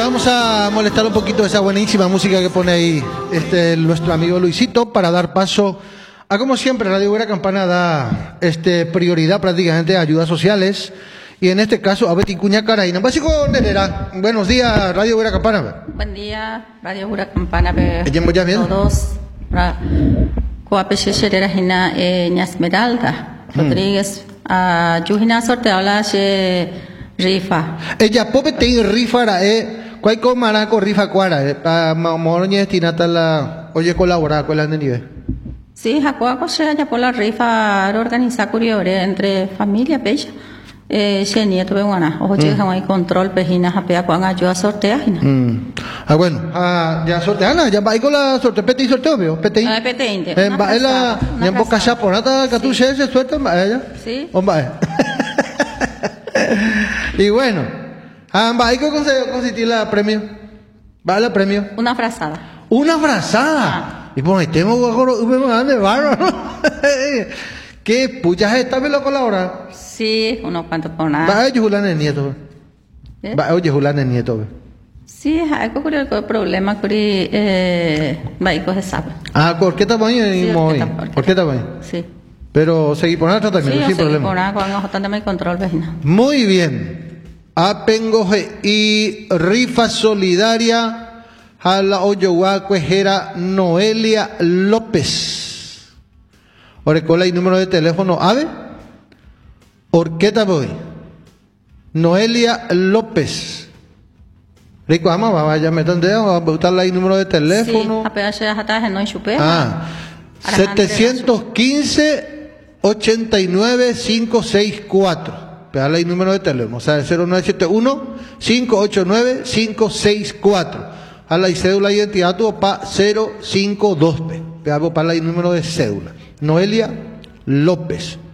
vamos a molestar un poquito esa buenísima música que pone ahí nuestro amigo Luisito para dar paso a, como siempre, Radio Buena Campana da prioridad prácticamente a ayudas sociales y en este caso a Betty Cuña Caraína. Básico Nerera. Buenos días, Radio Buena Campana. Buen día, Radio Buena Campana. Todos. Coapechera Hina Esmeralda Rodríguez. Yuhina sorte habla rifa. Ella pope te rifa ¿cuál comaraco rifa cuara? Pa moroña destinata la oye colaborar con la nieve. Sí, Jacoa se ya por la rifa organiza curiore entre familia pecha. Se nieto be wana. Oye, hay control pejina japea cuando ayuda sortea hina. Bueno, ya sorteana, ya va con la sorte pete y sorteo, veo, pete. Pete inte. Va ela, en boca chaponata que tú se suelta ella. Sí. Homba. Y bueno, va hay que consistir la premio. Va la premio. Una frazada. Una frazada. Y bueno, tengo de barro. ¿Qué pucha esta me lo colabora? Sí, unos cuantos por nada. Va oye Julián el nieto. Va oye Julián el nieto. Sí, hay que problema con vehículos de sábado. ¿Por qué tamaño? ¿Por qué tamaño? Sí. Pero seguí por nada tratamiento, sin problema. Por nada, cuando no me control vecina. Muy bien. Apengoje y rifa solidaria a la Oyowa Cuejera Noelia López. Orecola y número de teléfono, ¿ave? Orqueta voy. Noelia López. Rico, ama, vaya, me tendría, va a botarle ahí número de teléfono. Sí, apenas ya está en no chupe. 715 89 564. Pegarle ahí número de teléfono, o sea, el 0971 589 564. A la cédula de identidad tu pa 052. Pegamos para el número de cédula. Noelia López.